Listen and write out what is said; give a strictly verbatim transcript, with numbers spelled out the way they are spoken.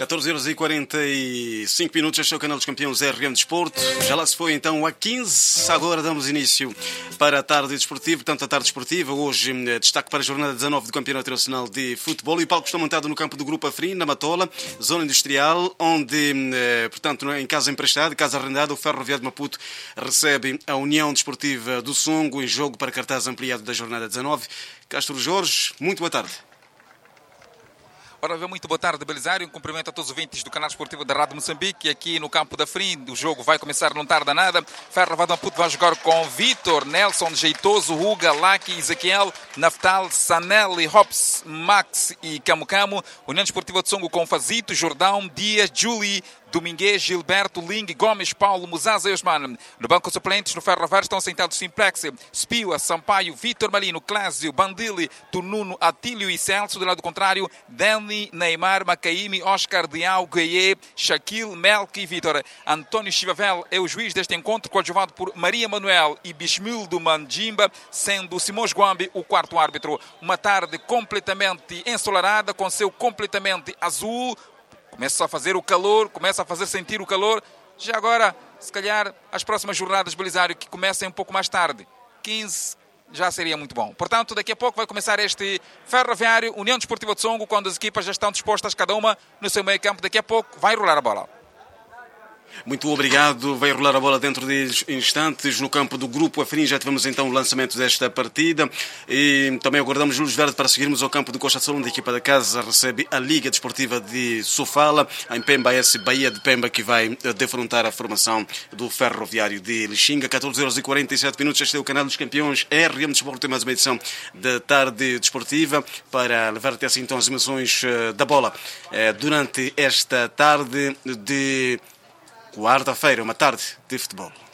catorze horas e quarenta e cinco minutos, este é o canal dos campeões R M Desporto. Já lá se foi então a quinze, agora damos início para a tarde desportiva, portanto a tarde desportiva. Hoje destaque para a jornada dezanove do Campeonato Nacional de Futebol e o palco está montado no campo do Grupo Afrim, na Matola, zona industrial, onde, portanto, em casa emprestada, casa arrendada, o Ferroviário de Maputo recebe a União Desportiva do Songo em jogo para cartaz ampliado da jornada dezanove. Castro Jorge, muito boa tarde. Ora, muito boa tarde, Belisário. Um cumprimento a todos os ouvintes do canal esportivo da Rádio Moçambique. Aqui no campo da Frim, o jogo vai começar, não tarda nada. Ferroviário de Maputo vai jogar com Vitor, Nelson, Jeitoso, Ruga, Laki, Ezequiel, Naftal, Sanelli, Hops, Max e Camu Camu. União Desportiva de Songo com Fazito, Jordão, Dias, Julie, Domingues, Gilberto, Ling, Gomes, Paulo, Muzaza e Osman. No banco suplentes, no Ferroviário, estão sentados Simplex, Spia, Sampaio, Vitor Malino, Clásio, Bandili, Tununo, Atílio e Celso. Do lado contrário, Dani, Neymar, Macaíme, Oscar, Diao, Gueye, Shaquille, Melk e Vitor. António Chivavel é o juiz deste encontro, coadjuvado por Maria Manuel e Bismildo Mandjimba, sendo Simões Guambi o quarto árbitro. Uma tarde completamente ensolarada, com céu completamente azul. Começa a fazer o calor, começa a fazer sentir o calor. Já agora, se calhar, as próximas jornadas, Belisário, que comecem um pouco mais tarde, quinze, já seria muito bom. Portanto, daqui a pouco vai começar este Ferroviário, União Desportiva de Songo, quando as equipas já estão dispostas, cada uma no seu meio campo. Daqui a pouco vai rolar a bola. Muito obrigado. Vai rolar a bola dentro de instantes no campo do Grupo Afrim. Já tivemos então o lançamento desta partida e também aguardamos Luz Verde para seguirmos ao campo do Costa Sol, onde a equipa da casa recebe a Liga Desportiva de Sofala. Em Pemba, esse Bahia de Pemba que vai defrontar a formação do Ferroviário de Lixinga. catorze horas e quarenta e sete minutos. Este é o canal dos campeões R M Desporto. Tem mais uma edição da tarde desportiva para levar até assim então as emoções da bola durante esta tarde de quarta-feira, uma tarde de futebol.